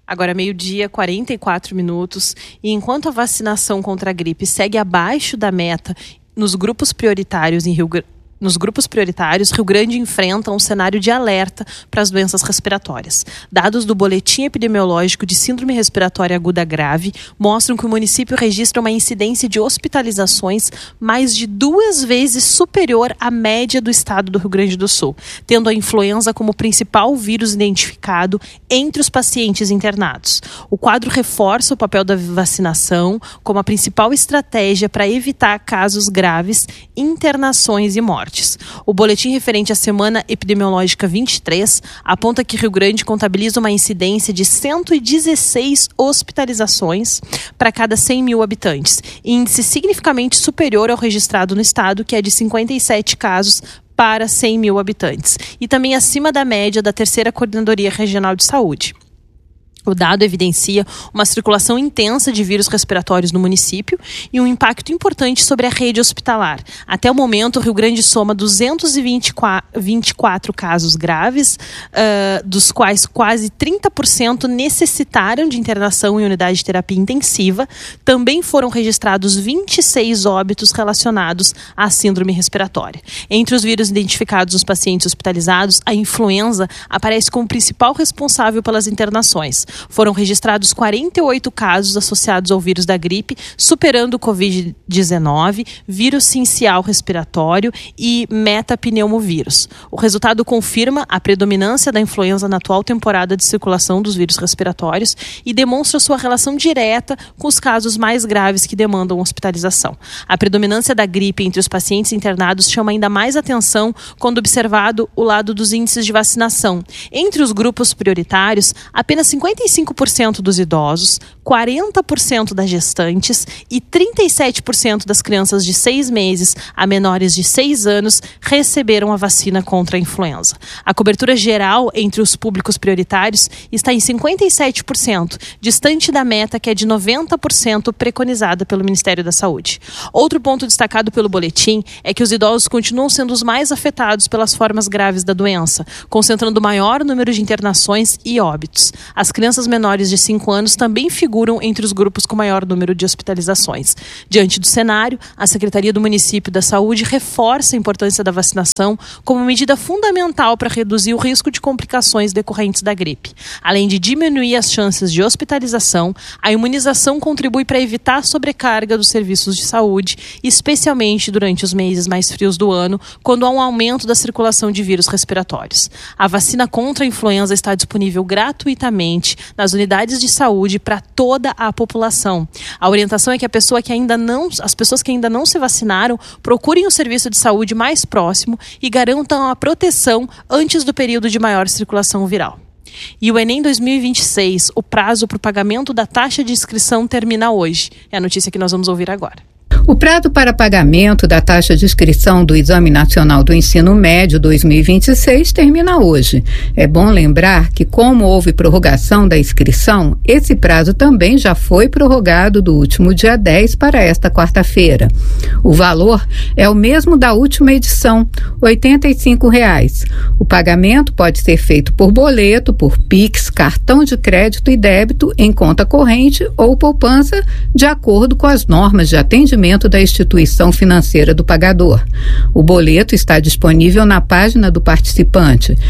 Agora, 12h44, e enquanto a vacinação contra a gripe segue abaixo da meta nos grupos prioritários Rio Grande enfrenta um cenário de alerta para as doenças respiratórias. Dados do Boletim Epidemiológico de Síndrome Respiratória Aguda Grave mostram que o município registra uma incidência de hospitalizações mais de 2 vezes superior à média do estado do Rio Grande do Sul, tendo a influenza como principal vírus identificado entre os pacientes internados. O quadro reforça o papel da vacinação como a principal estratégia para evitar casos graves, internações e mortes. O boletim referente à Semana Epidemiológica 23 aponta que Rio Grande contabiliza uma incidência de 116 hospitalizações para cada 100 mil habitantes, índice significativamente superior ao registrado no estado, que é de 57 casos para 100 mil habitantes, e também acima da média da 3ª Coordenadoria Regional de Saúde. O dado evidencia uma circulação intensa de vírus respiratórios no município e um impacto importante sobre a rede hospitalar. Até o momento, o Rio Grande soma 224 casos graves, dos quais quase 30% necessitaram de internação em unidade de terapia intensiva. Também foram registrados 26 óbitos relacionados à síndrome respiratória. Entre os vírus identificados nos pacientes hospitalizados, a influenza aparece como principal responsável pelas internações. Foram registrados 48 casos associados ao vírus da gripe, superando o Covid-19, vírus sincial respiratório e metapneumovírus. O resultado confirma a predominância da influenza na atual temporada de circulação dos vírus respiratórios e demonstra sua relação direta com os casos mais graves que demandam hospitalização. A predominância da gripe entre os pacientes internados chama ainda mais atenção quando observado o lado dos índices de vacinação. Entre os grupos prioritários, apenas 55% dos idosos, 40% das gestantes e 37% das crianças de 6 meses a menores de 6 anos receberam a vacina contra a influenza. A cobertura geral entre os públicos prioritários está em 57%, distante da meta que é de 90% preconizada pelo Ministério da Saúde. Outro ponto destacado pelo boletim é que os idosos continuam sendo os mais afetados pelas formas graves da doença, concentrando o maior número de internações e óbitos. As crianças menores de 5 anos também figuram entre os grupos com maior número de hospitalizações. Diante do cenário, a Secretaria do Município da Saúde reforça a importância da vacinação como medida fundamental para reduzir o risco de complicações decorrentes da gripe. Além de diminuir as chances de hospitalização, a imunização contribui para evitar a sobrecarga dos serviços de saúde, especialmente durante os meses mais frios do ano, quando há um aumento da circulação de vírus respiratórios. A vacina contra a influenza está disponível gratuitamente nas unidades de saúde para toda a população. A orientação é que as pessoas que ainda não se vacinaram procurem o serviço de saúde mais próximo e garantam a proteção antes do período de maior circulação viral. E o Enem 2026, o prazo para o pagamento da taxa de inscrição termina hoje. É a notícia que nós vamos ouvir agora. O prazo para pagamento da taxa de inscrição do Exame Nacional do Ensino Médio 2026 termina hoje. É bom lembrar que, como houve prorrogação da inscrição, esse prazo também já foi prorrogado do último dia 10 para esta quarta-feira. O valor é o mesmo da última edição, R$ 85,00. O pagamento pode ser feito por boleto, por Pix, cartão de crédito e débito em conta corrente ou poupança, de acordo com as normas de atendimento da instituição financeira do pagador. O boleto está disponível na página do participante,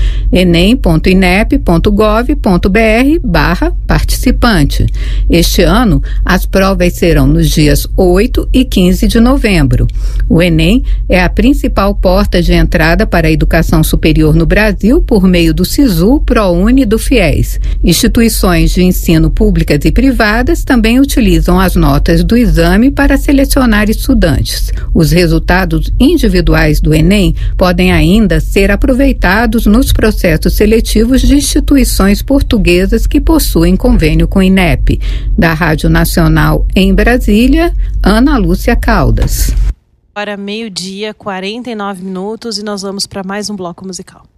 enem.inep.gov.br/participante. Este ano, as provas serão nos dias 8 e 15 de novembro. O Enem é a principal porta de entrada para a educação superior no Brasil por meio do SISU, ProUni e do FIES. Instituições de ensino públicas e privadas também utilizam as notas do exame para selecionar estudantes. Os resultados individuais do Enem podem ainda ser aproveitados nos processos seletivos de instituições portuguesas que possuem convênio com o INEP. Da Rádio Nacional em Brasília, Ana Lúcia Caldas. Agora 12h49 e nós vamos para mais um bloco musical.